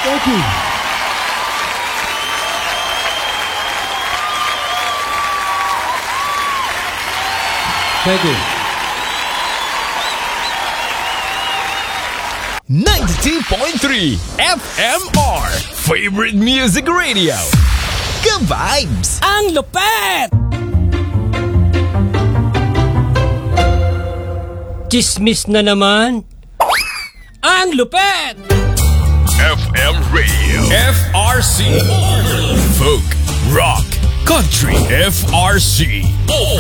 Thank you. Thank you. 92.3 FMR Favorite Music Radio. Ka-vibes! Ang lupet! Chismis na naman. Ang lupet! FM Radio. FRC. Folk, rock, country, FRC.